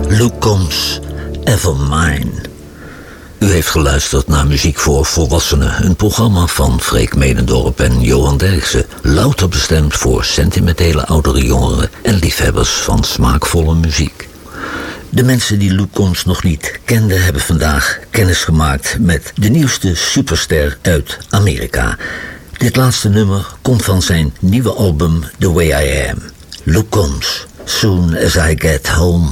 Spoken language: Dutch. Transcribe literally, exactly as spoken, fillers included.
Luke Combs, Ever Mine. U heeft geluisterd naar Muziek voor Volwassenen, een programma van Freek Medendorp en Johan Derksen, louter bestemd voor sentimentele oudere jongeren en liefhebbers van smaakvolle muziek. De mensen die Luke Combs nog niet kenden, hebben vandaag kennis gemaakt met de nieuwste superster uit Amerika. Dit laatste nummer komt van zijn nieuwe album The Way I Am. Luke Combs, Soon As I Get Home.